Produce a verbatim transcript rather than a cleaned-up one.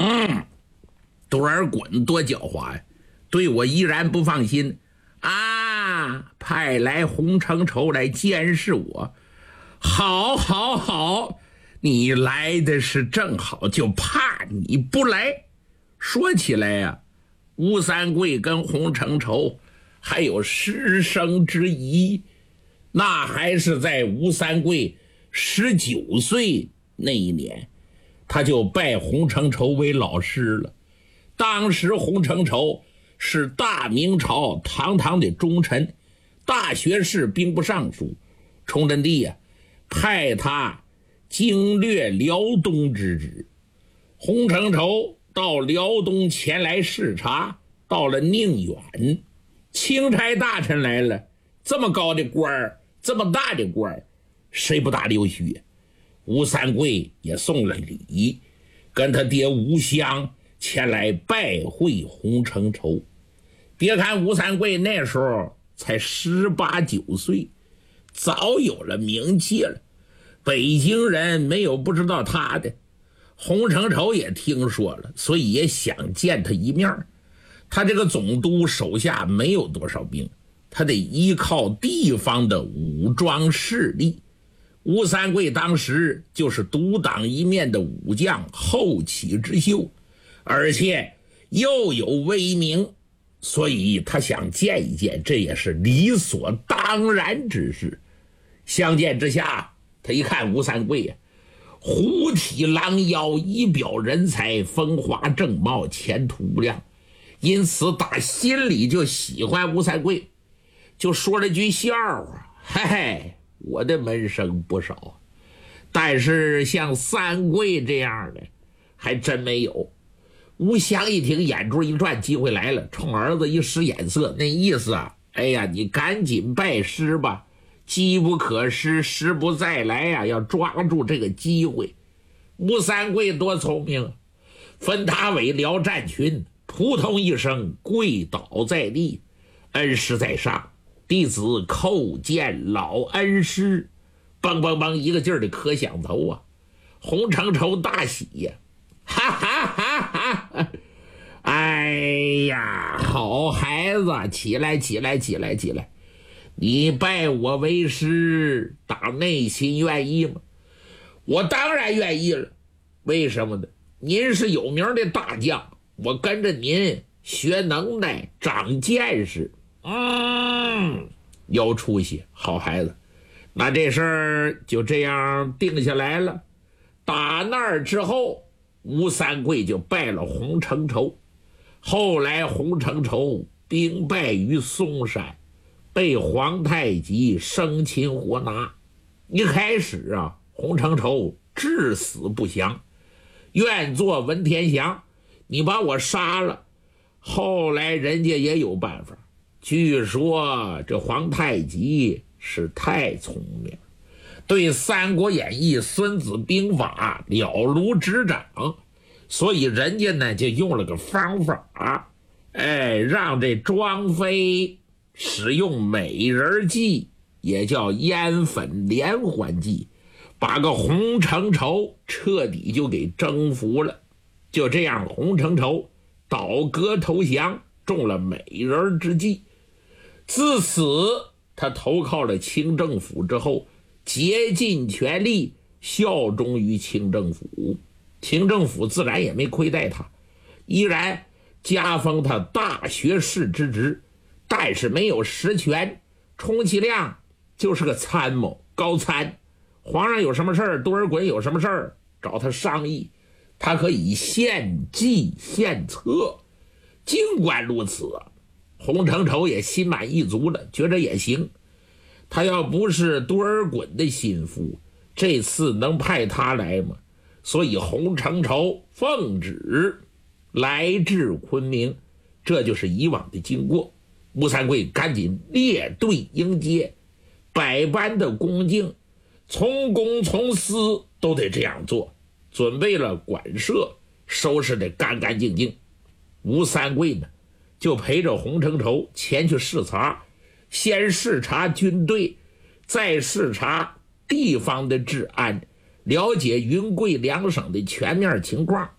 嗯，多尔衮多狡猾呀，对我依然不放心啊！派来洪承畴来监视我，好，好，好，你来的是正好，就怕你不来。说起来呀、啊，吴三桂跟洪承畴还有师生之谊，那还是在吴三桂十九岁那一年，他就拜洪承畴为老师了。当时洪承畴是大明朝堂堂的忠臣，大学士兵部尚书，崇祯帝呀、啊、派他经略辽东之职。洪承畴到辽东前来视察，到了宁远，钦差大臣来了，这么高的官儿，这么大的官儿，谁不打溜须？吴三桂也送了礼，跟他爹吴襄前来拜会洪承畴。别看吴三桂那时候才十八九岁，早有了名气了，北京人没有不知道他的。洪承畴也听说了，所以也想见他一面。他这个总督手下没有多少兵，他得依靠地方的武装势力。吴三桂当时就是独当一面的武将，后起之秀，而且又有威名，所以他想见一见，这也是理所当然之事。相见之下，他一看吴三桂呀、啊，虎体狼腰，仪表人才，风华正茂，前途无量，因此打心里就喜欢吴三桂，就说了句笑话：嘿嘿，我的门生不少，但是像三桂这样的还真没有。吴襄一听，眼珠一转，机会来了，冲儿子一使眼色，那意思啊，哎呀，你赶紧拜师吧，机不可失，时不再来呀、啊，要抓住这个机会。吴三桂多聪明，分他为辽战群，扑通一声跪倒在地，恩师在上，弟子叩见老恩师，嘣嘣嘣一个劲儿的磕响头啊！洪承畴大喜呀、啊，哈哈哈哈！哎呀，好孩子，起来起来起来起来！你拜我为师，打内心愿意吗？我当然愿意了。为什么呢？您是有名的大将，我跟着您学能耐，长见识。嗯，有出息，好孩子。那这事儿就这样定下来了。打那儿之后，吴三桂就拜了洪承畴。后来洪承畴兵败于嵩山，被皇太极生擒活拿。一开始啊，洪承畴至死不降，愿做文天祥，你把我杀了。后来人家也有办法，据说这皇太极是太聪明，对《三国演义》《孙子兵法》了如指掌，所以人家呢就用了个方法，哎，让这庄妃使用美人计，也叫烟粉连环计，把个洪承畴彻底就给征服了。就这样，洪承畴倒戈投降，中了美人之计。自此他投靠了清政府之后，竭尽全力效忠于清政府，清政府自然也没亏待他，依然加封他大学士之职，但是没有实权，充其量就是个参谋高参。皇上有什么事儿，多尔衮有什么事儿，找他商议，他可以献计献策。尽管如此，洪承畴也心满意足了，觉着也行。他要不是多尔衮的心腹，这次能派他来吗？所以洪承畴奉旨来至昆明，这就是以往的经过。吴三桂赶紧列队迎接，百般的恭敬，从公从私都得这样做，准备了馆舍，收拾得干干净净。吴三桂呢，就陪着洪承畴前去视察，先视察军队，再视察地方的治安，了解云贵两省的全面情况。